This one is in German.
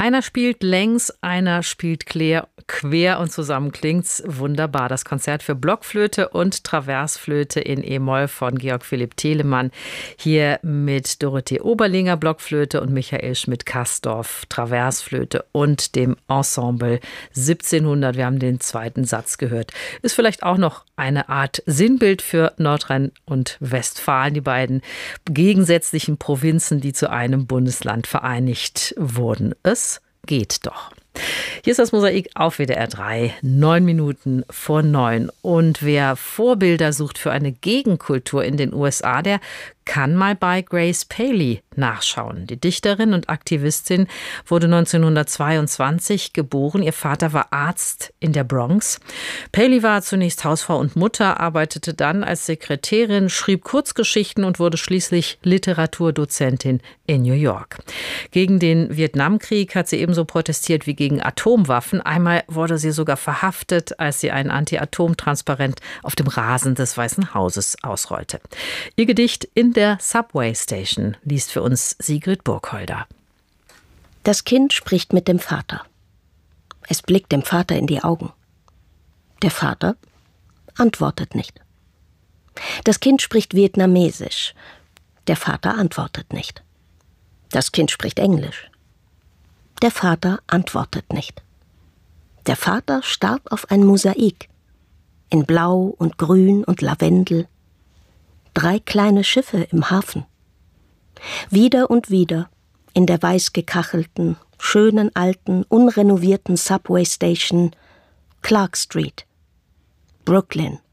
Einer spielt längs, einer spielt quer und zusammen klingt's wunderbar. Das Konzert für Blockflöte und Traversflöte in E-Moll von Georg Philipp Telemann. Hier mit Dorothee Oberlinger Blockflöte und Michael Schmidt-Kastorf Traversflöte und dem Ensemble 1700. Wir haben den zweiten Satz gehört. Ist vielleicht auch noch eine Art Sinnbild für Nordrhein- und Westfalen, die beiden gegensätzlichen Provinzen, die zu einem Bundesland vereinigt wurden. Es geht doch. Hier ist das Mosaik auf WDR 3, 9 Minuten vor 9. Und wer Vorbilder sucht für eine Gegenkultur in den USA, der kann mal bei Grace Paley nachschauen. Die Dichterin und Aktivistin wurde 1922 geboren. Ihr Vater war Arzt in der Bronx. Paley war zunächst Hausfrau und Mutter, arbeitete dann als Sekretärin, schrieb Kurzgeschichten und wurde schließlich Literaturdozentin in New York. Gegen den Vietnamkrieg hat sie ebenso protestiert wie gegen Atomwaffen. Einmal wurde sie sogar verhaftet, als sie ein Anti-Atom-Transparent auf dem Rasen des Weißen Hauses ausrollte. Ihr Gedicht In der Subway Station liest für uns Sigrid Burkholder. Das Kind spricht mit dem Vater. Es blickt dem Vater in die Augen. Der Vater antwortet nicht. Das Kind spricht Vietnamesisch. Der Vater antwortet nicht. Das Kind spricht Englisch. Der Vater antwortet nicht. Der Vater starrt auf ein Mosaik. In Blau und Grün und Lavendel. 3 kleine Schiffe im Hafen. Wieder und wieder in der weiß gekachelten, schönen alten, unrenovierten Subway Station Clark Street, Brooklyn.